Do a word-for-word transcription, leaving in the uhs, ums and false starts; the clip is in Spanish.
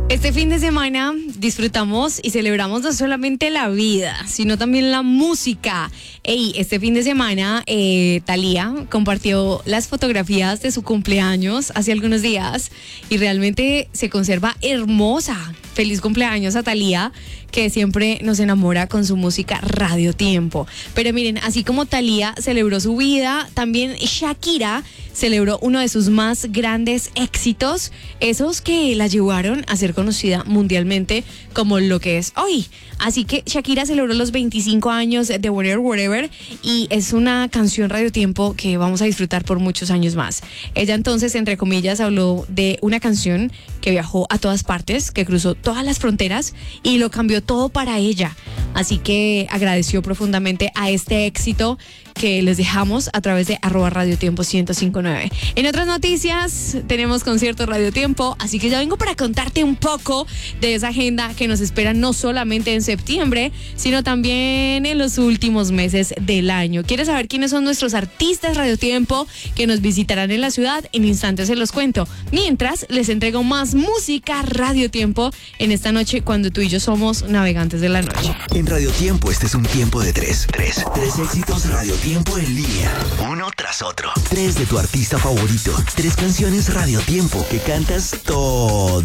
Este fin de semana disfrutamos y celebramos no solamente la vida, sino también la música. Ey, este fin de semana eh, Thalía compartió las fotografías de su cumpleaños hace algunos días y realmente se conserva hermosa. Feliz cumpleaños a Thalía, que siempre nos enamora con su música Radio Tiempo. Pero miren, así como Thalía celebró su vida, también Shakira celebró uno de sus más grandes éxitos, esos que la llevaron a ser conocida mundialmente como lo que es hoy. Así que Shakira celebró los veinticinco años de Whatever Whatever y es una canción Radio Tiempo que vamos a disfrutar por muchos años más. Ella entonces, entre comillas, habló de una canción que viajó a todas partes, que cruzó todas las fronteras y lo cambió todo para ella. Así que agradeció profundamente a este éxito que les dejamos a través de arroba Radio Tiempo ciento cinco punto nueve. En otras noticias, tenemos concierto Radio Tiempo, así que ya vengo para contarte un poco de esa agenda que nos espera no solamente en septiembre, sino también en los últimos meses del año. ¿Quieres saber quiénes son nuestros artistas Radio Tiempo que nos visitarán en la ciudad? En instantes se los cuento. Mientras, les entrego más música Radio Tiempo en esta noche cuando tú y yo somos navegantes de la noche. En Radio Tiempo este es un tiempo de tres. Tres. Tres éxitos Radio Tiempo en línea. Uno tras otro. Tres de tu artista favorito. Tres canciones Radio Tiempo que cantas todo